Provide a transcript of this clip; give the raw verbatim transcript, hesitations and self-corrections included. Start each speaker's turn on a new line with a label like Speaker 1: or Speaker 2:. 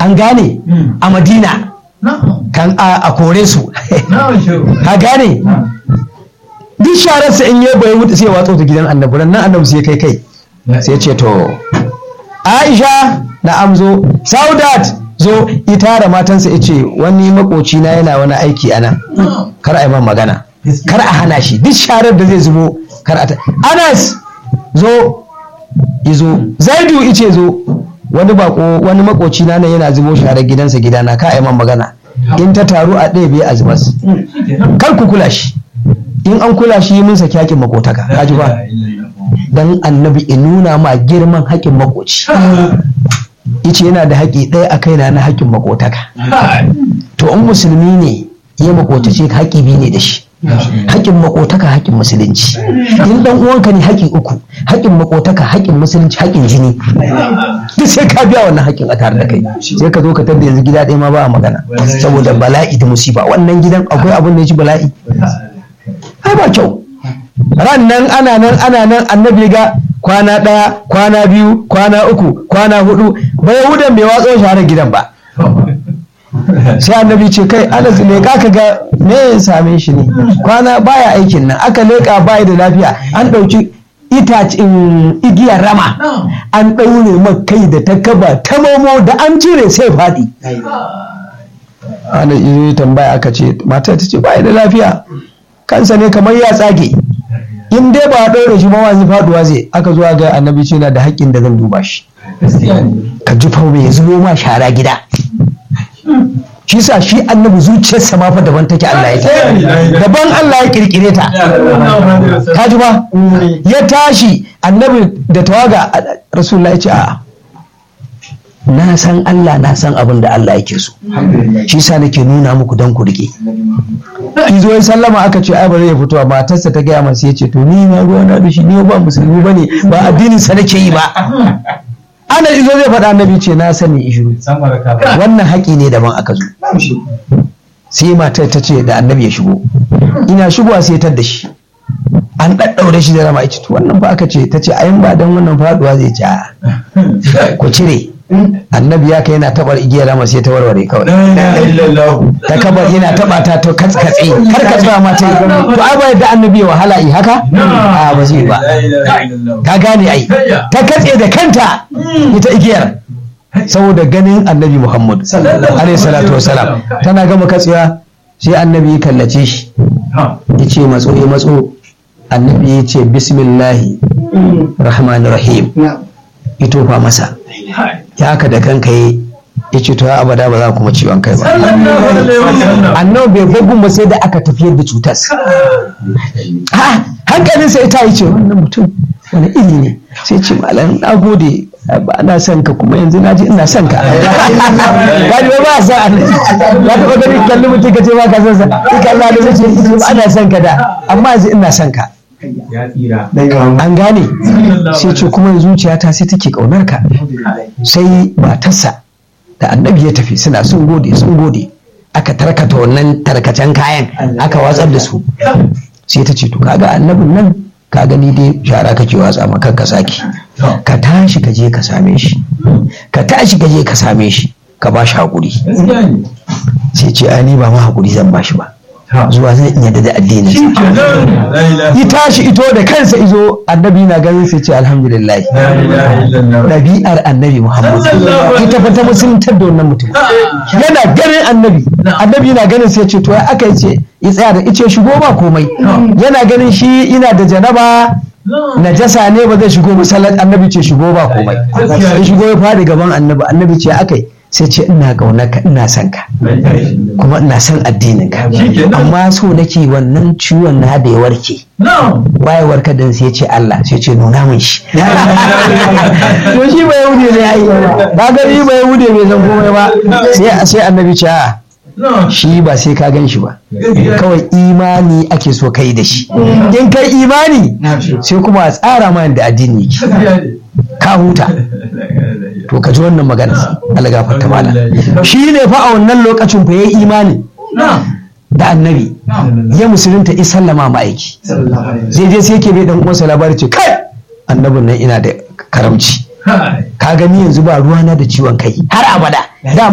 Speaker 1: an gane a Madina kan a kore su ka gane duk shararsa in yi bai wuce sai watsa ta gidan annabi nan annabi sai kai kai sai ce to Aisha na amzo Saudat zo ita da matansa ya ce wani makoci na yana wani aiki a nan kar a yi man magana kar a hana shi duk sharar da zai zubo kar a ta Anas zo izo Zaidu ice zo wani bako wani makoci na yana zubo sharar gidansa gidana ka a yi man magana in ta taru a ɗaya biyu a zubas kar ku kula shi in an kula shi mun saki haƙin makotaka kaji ba dan annabi in nuna ma girman haƙin makoci yace yana da haƙi ɗaya a kaina na haƙin makotaka to in musulmi ne ya makotace haƙi biyu ne da shi haƙin makotaka haƙin musulunci in dan uwanka ne haƙi uku haƙin makotaka haƙin musulunci haƙin jini duk sai ka biya wannan haƙin a tare da kai sai ka zo ka tabbe yanzu gida ɗaya ma ba a magana saboda bala'i da musiba wannan gidan akwai abin da ya ci bala'i ai ba kyau ran nan ana nan ana nan annabi ga kwana ɗaya kwana biyu kwana uku kwana hudu bai yahudan bai watso shaharar gidan ba sai annabi ce kai alas leƙa ka ga me ya same shi ne kwana baya aikin nan aka leƙa baya da lafiya an ɗauki itacin igiyar rama an ɗaure makai da ta kaba ta momo da an cire sai faɗi ana yi tambaya aka ce matar ta ce baya da lafiya kansa ne kamar ya tsage in dai ba a ɗaure shi ba wani faduwa zai aka zuwa ga annabi ce na da haƙƙin da zan duba shi ka ji fa ya zubo ma shara gida shi sa shi annabi zuciyarsa ma fa daban take Allah ya ta daban Allah ya kirkire ta ka ji ba ya tashi annabi da tawaga rasulullahi ya ce a'a na san Allah na san abin da Allah yake so shi sa nake nuna muku dan ku rike in zo sallama aka ce ai ba zai fito matarsa ta gaya masa yace to ni na ruwa na da shi ni ba musulmi bane ba addinin sa nake yi ba ana izo zai faɗa annabi ce na sani ishiru wannan haƙi ne daban aka zo sai matar ta ce da annabi ya shigo ina shigowa sai tar da shi an ɗaɗɗaure shi da rama ita to wannan fa aka ce ta ce ayin ba dan wannan faduwa zai ci ku cire annabi ya kai yana tabar igiyar rama sai ta warware kawai ta kabar yana taba ta to katse kar ka tsaya mata to ai ba yadda annabi ya wahala yi haka a ba zai ba ka gane ai ta katse da kanta ita igiyar saboda ganin annabi Muhammad alaihi salatu wasalam tana gama katsewa sai annabi ya kallace shi ya ce matso ya matso annabi ya ce bismillahi rahmanir rahim ito fa masa ya haka da kanka yi ya ce to ya abada ba za kuma ciwon kai ba annabi bai bugun ba sai da aka tafiyar da cutar ha hankalin sai ta yi ce wannan mutum wani iri ne sai ce malam na gode ba na son ka kuma yanzu na ji ina son ka ba ni ba sa annabi ya taba gani kallon mutum ka ce ba ka son sa ka Allah da ce ba ana son ka da amma yanzu ina son ka an gane sai ce kuma zuciyata sai take kaunar ka sai matarsa da annabi ya tafi suna sun gode sun gode aka tarkata wannan tarkacen kayan aka watsar da su sai ta ce to kaga annabin nan ka gani dai shara kake watsa maka ka saki ka tashi ka je ka same shi ka tashi ka je ka same shi ka ba shi hakuri sai ce ani ba ma hakuri zan ba shi ba zuwa zai iya da addinin sa yi tashi ito da kansa izo annabi na ganin sai ce alhamdulillah ɗabi'ar annabi Muhammad ita fa ta musuluntar da wannan mutum yana ganin annabi annabi na ganin sai ce to ya aka ce ya tsaya da ice shigo ba komai yana ganin shi ina da janaba najasa ne ba zai shigo masallaci annabi ce shigo ba komai ya shigo ya fadi gaban annabi annabi ce akai sai ce ina ƙaunarka ina son ka kuma ina son addinin ka amma so nake wannan ciwon na da ya warke waye warka din sai ce Allah sai ce nuna min shi to shi ba yahude ne ai ba gari ba yahude bai san komai ba sai sai annabi ce a shi ba sai ka gan shi ba kawai imani ake so kai da shi in kai imani sai kuma a tsara ma da addini ka huta to ka ji wannan magana Allah gafarta mala shi ne fa a wannan lokacin fa yayi imani da annabi ya musulunta ya sallama ma aiki zai je sai yake bai dan uwansa labari ce kai annabin nan ina da karamci ka gani yanzu ba ruwana da ciwon kai har abada